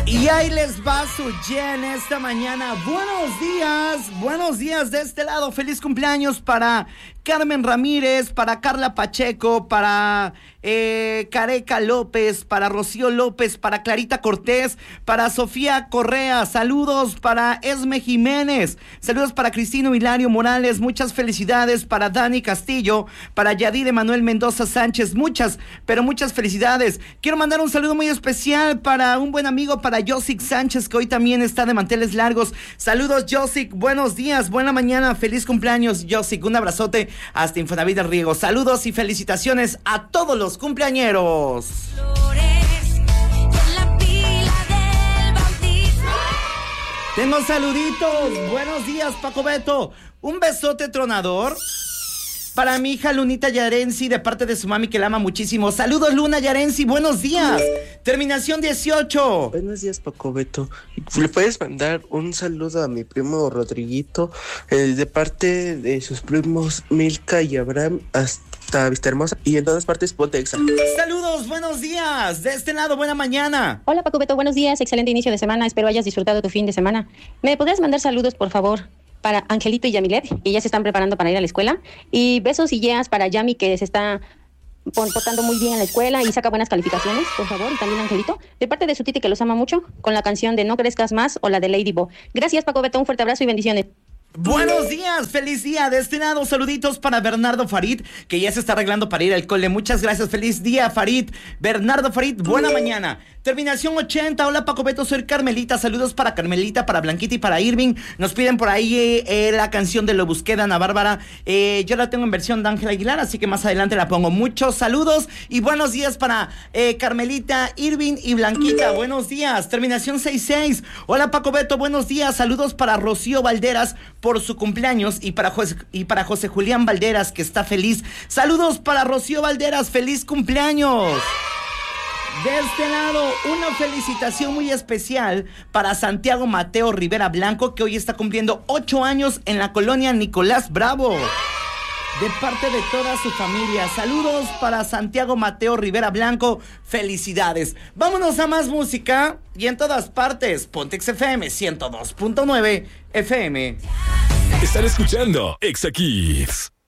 Y ahí les va su Jen esta mañana. Buenos días de este lado. Feliz cumpleaños para Carmen Ramírez, para Carla Pacheco, para Careca López, para Rocío López, para Clarita Cortés, para Sofía Correa. Saludos para Esme Jiménez. Saludos para Cristino Hilario Morales. Muchas felicidades para Dani Castillo, para Yadir Emanuel Mendoza Sánchez. Muchas felicidades. Quiero mandar un saludo muy especial para un buen amigo, para Josic Sánchez, que hoy también está de manteles largos. Saludos, Josic. Buenos días, buena mañana. Feliz cumpleaños, Josic. Un abrazote hasta Infonavit del Riego. Saludos y felicitaciones a todos los cumpleañeros. Tengo saluditos. Buenos días, Paco Beto. Un besote tronador para mi hija Lunita Yarensi, de parte de su mami, que la ama muchísimo. Saludos, Luna Yarensi, buenos días. Terminación 18. Buenos días, Paco Beto. ¿Le puedes mandar un saludo a mi primo Rodriguito, de parte de sus primos Milka y Abraham, hasta Vista Hermosa, y en todas partes Ponte Exa? Saludos, buenos días. De este lado, buena mañana. Hola, Paco Beto, buenos días. Excelente inicio de semana. Espero hayas disfrutado tu fin de semana. ¿Me podrías mandar saludos, por favor, para Angelito y Yamilet, que ya se están preparando para ir a la escuela? Y besos y yeas para Yami, que se está portando muy bien en la escuela y saca buenas calificaciones, por favor. Y también Angelito, de parte de su titi, que los ama mucho, con la canción de No Crezcas Más o la de Lady Bo. Gracias, Paco Beto, un fuerte abrazo y bendiciones. Buenos días, feliz día. De este lado, saluditos para Bernardo Farid, que ya se está arreglando para ir al cole. Muchas gracias, feliz día, Farid. Bernardo Farid, buena mañana. Terminación 80, hola Paco Beto, soy Carmelita. Saludos para Carmelita, para Blanquita y para Irving. Nos piden por ahí la canción de Lo Busqué de Ana Bárbara. Yo la tengo en versión de Ángela Aguilar, así que más adelante la pongo. Muchos saludos y buenos días para Carmelita, Irving y Blanquita. Buenos días. Terminación 66, hola Paco Beto, buenos días. Saludos para Rocío Valderas por su cumpleaños y para José Julián Valderas, que está feliz. Saludos para Rocío Valderas, feliz cumpleaños. De este lado, una felicitación muy especial para Santiago Mateo Rivera Blanco, que hoy está cumpliendo 8 años en la colonia Nicolás Bravo. De parte de toda su familia, saludos para Santiago Mateo Rivera Blanco, felicidades. Vámonos a más música y en todas partes, Pontex FM 102.9 FM. Están escuchando Exa Kids.